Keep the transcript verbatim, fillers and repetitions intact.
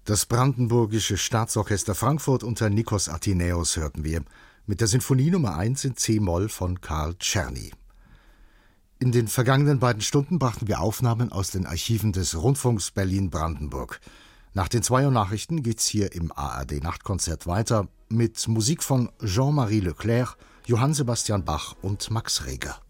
Das Brandenburgische Staatsorchester Frankfurt unter Nikos Athenäus hörten wir, mit der Sinfonie Nummer eins in C-Moll von Karl Czerny. In den vergangenen beiden Stunden brachten wir Aufnahmen aus den Archiven des Rundfunks Berlin-Brandenburg. Nach den zwei Uhr Nachrichten geht's hier im A R D-Nachtkonzert weiter mit Musik von Jean-Marie Leclerc, Johann Sebastian Bach und Max Reger.